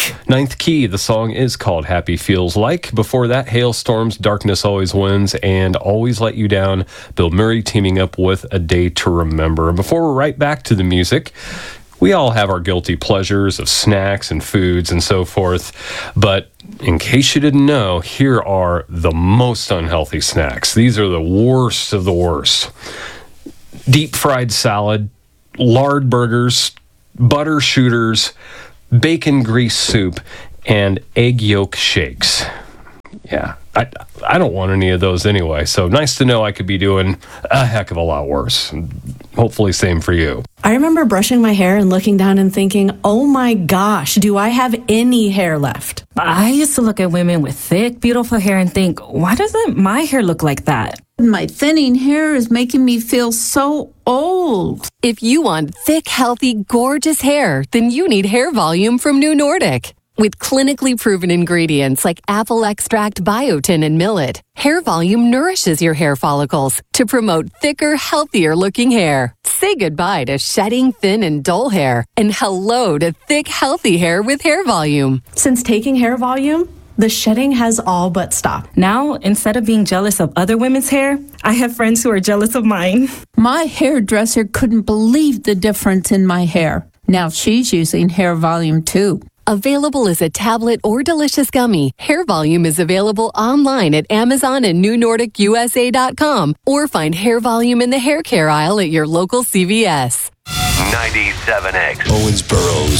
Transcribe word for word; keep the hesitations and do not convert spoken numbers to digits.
Ninth Key, the song is called Happy Feels Like. Before that, Hailstorms, Darkness Always Wins, and Always Let You Down, Bill Murray teaming up with A Day to Remember. And before we're right back to the music, we all have our guilty pleasures of snacks and foods and so forth, but in case you didn't know, here are the most unhealthy snacks. These are the worst of the worst. Deep fried salad, lard burgers, butter shooters, bacon grease soup, and egg yolk shakes. Yeah, I, I don't want any of those anyway, so nice to know I could be doing a heck of a lot worse. Hopefully same for you. I remember brushing my hair and looking down and thinking, oh my gosh, do I have any hair left? I used to look at women with thick, beautiful hair and think, why doesn't my hair look like that? My thinning hair is making me feel so old. If you want thick, healthy, gorgeous hair, then you need Hair Volume from New Nordic. With clinically proven ingredients like apple extract, biotin, and millet, Hair Volume nourishes your hair follicles to promote thicker, healthier-looking hair. Say goodbye to shedding, thin, and dull hair, and hello to thick, healthy hair with Hair Volume. Since taking Hair Volume, the shedding has all but stopped. Now, instead of being jealous of other women's hair, I have friends who are jealous of mine. My hairdresser couldn't believe the difference in my hair. Now she's using Hair Volume too. Available as a tablet or delicious gummy, Hair Volume is available online at Amazon and New Nordic U S A dot com, or find Hair Volume in the hair care aisle at your local C V S. ninety-seven X. Owensboro's